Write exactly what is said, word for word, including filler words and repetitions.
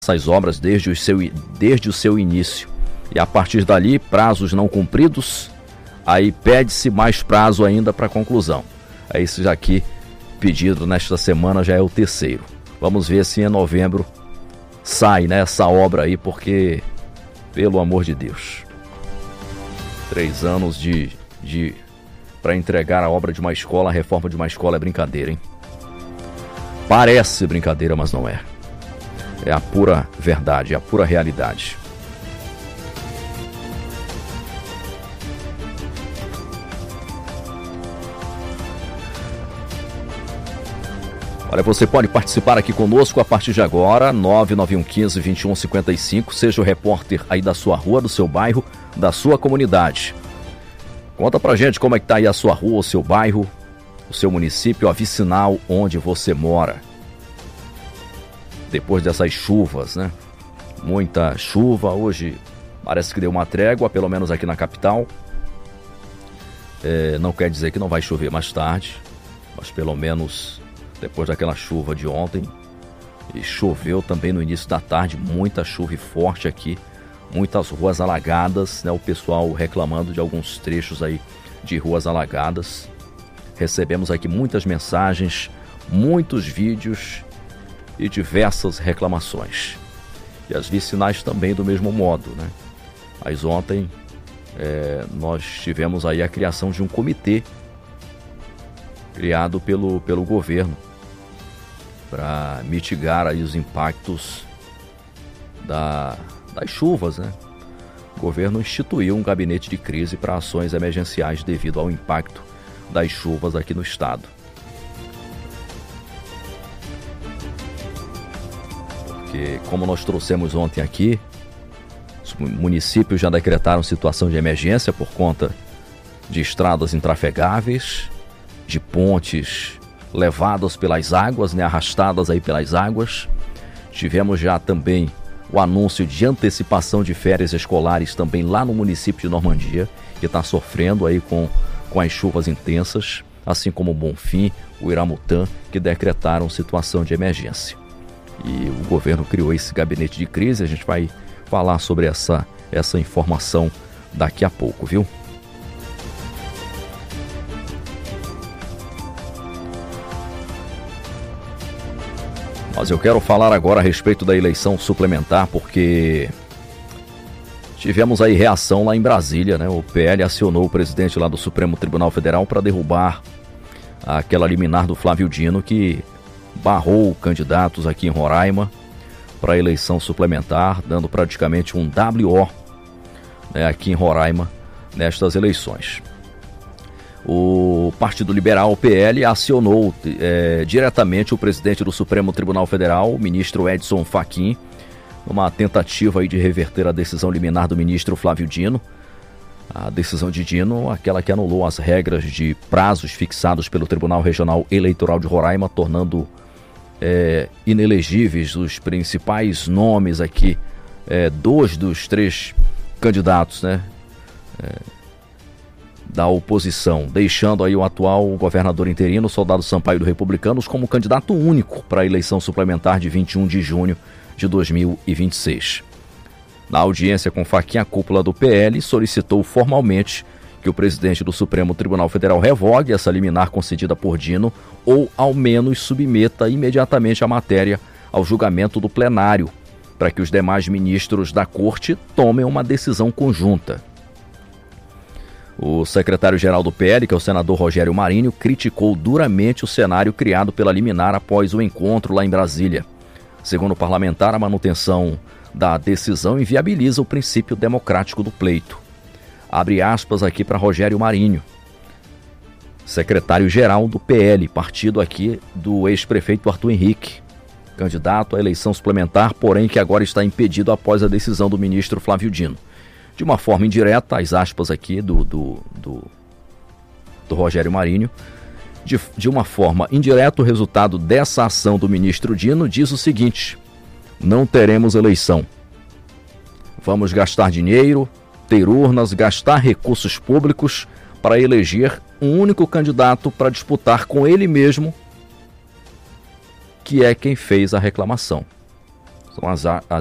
essas obras desde o seu, desde o seu início. E a partir dali, prazos não cumpridos, aí pede-se mais prazo ainda para conclusão. Aí esse já aqui, pedido nesta semana, já é o terceiro. Vamos ver se em novembro sai, né, essa obra aí, porque, pelo amor de Deus, três anos de, de para entregar a obra de uma escola, a reforma de uma escola é brincadeira, hein? Parece brincadeira, mas não é. É a pura verdade, é a pura realidade. Olha, você pode participar aqui conosco a partir de agora, nove nove um um cinco, dois um cinco cinco, seja o repórter aí da sua rua, do seu bairro, da sua comunidade. Conta pra gente como é que tá aí a sua rua, o seu bairro, o seu município, a vicinal onde você mora. Depois dessas chuvas, né? Muita chuva, hoje parece que deu uma trégua, pelo menos aqui na capital. É, não quer dizer que não vai chover mais tarde, mas pelo menos depois daquela chuva de ontem, e choveu também no início da tarde, muita chuva e forte aqui, muitas ruas alagadas, né? O pessoal reclamando de alguns trechos aí de ruas alagadas. Recebemos aqui muitas mensagens, muitos vídeos e diversas reclamações. E as vicinais também do mesmo modo, né? Mas ontem é, nós tivemos aí a criação de um comitê criado pelo, pelo governo para mitigar aí os impactos da, das chuvas, né? O governo instituiu um gabinete de crise para ações emergenciais devido ao impacto das chuvas aqui no estado. Porque, como nós trouxemos ontem aqui, os municípios já decretaram situação de emergência por conta de estradas intrafegáveis, de pontes levadas pelas águas, né, arrastadas aí pelas águas. Tivemos já também o anúncio de antecipação de férias escolares também lá no município de Normandia, que está sofrendo aí com, com as chuvas intensas, assim como o Bonfim, o Iramutã, que decretaram situação de emergência. E o governo criou esse gabinete de crise. A gente vai falar sobre essa, essa informação daqui a pouco, viu? Mas eu quero falar agora a respeito da eleição suplementar, porque tivemos aí reação lá em Brasília, né? O P L acionou o presidente lá do Supremo Tribunal Federal para derrubar aquela liminar do Flávio Dino, que barrou candidatos aqui em Roraima para a eleição suplementar, dando praticamente um W O, né, aqui em Roraima nestas eleições. O Partido Liberal, o P L, acionou é, diretamente o presidente do Supremo Tribunal Federal, o ministro Edson Fachin, numa tentativa aí de reverter a decisão liminar do ministro Flávio Dino. A decisão de Dino, aquela que anulou as regras de prazos fixados pelo Tribunal Regional Eleitoral de Roraima, tornando é, inelegíveis os principais nomes aqui, é, dois dos três candidatos, né, é, da oposição, deixando aí o atual governador interino, Soldado Sampaio do Republicanos, como candidato único para a eleição suplementar de vinte e um de junho de dois mil e vinte e seis. Na audiência com Fachin, a cúpula do P L solicitou formalmente que o presidente do Supremo Tribunal Federal revogue essa liminar concedida por Dino ou, ao menos, submeta imediatamente a matéria ao julgamento do plenário, para que os demais ministros da Corte tomem uma decisão conjunta. O secretário-geral do P L, que é o senador Rogério Marinho, criticou duramente o cenário criado pela liminar após o encontro lá em Brasília. Segundo o parlamentar, a manutenção da decisão inviabiliza o princípio democrático do pleito. Abre aspas aqui para Rogério Marinho, secretário-geral do P L, partido aqui do ex-prefeito Arthur Henrique, candidato à eleição suplementar, porém que agora está impedido após a decisão do ministro Flávio Dino. De uma forma indireta, as aspas aqui do, do, do, do Rogério Marinho, de, de uma forma indireta, o resultado dessa ação do ministro Dino diz o seguinte: não teremos eleição. Vamos gastar dinheiro, ter urnas, gastar recursos públicos para eleger um único candidato para disputar com ele mesmo, que é quem fez a reclamação. São as, as